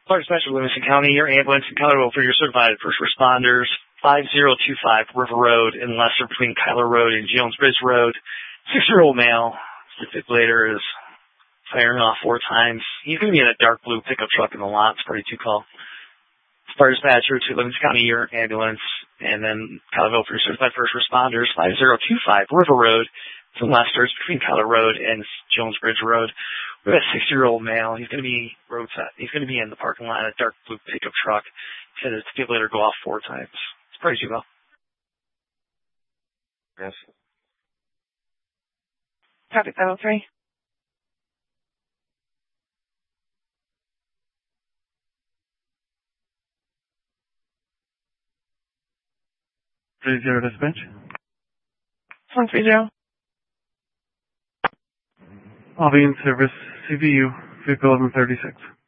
Florida Special Livingston County, your ambulance and Kyler for your certified first responders, 5025 River Road in Leicester between Kyler Road and Jones Bridge Road. 6-year-old male. The defibrillator is firing off 4 times. He's going to be in a dark blue pickup truck in the lot. It's pretty 2 call. Fire dispatcher to Livingston County, your ambulance, and then Kylerville for your certified first responders, 5025 River Road in Leicester. It's between Kyler Road and Jones Bridge Road. We have a 6-year-old male. He's going to be roadside. He's going to be in the parking lot in a dark blue pickup truck. He had his defibrillator go off 4 times. It's pretty 2 call. Yes. Copy 503. Zero dispatch. 130. I'll be in service. CVU, vehicle 1136.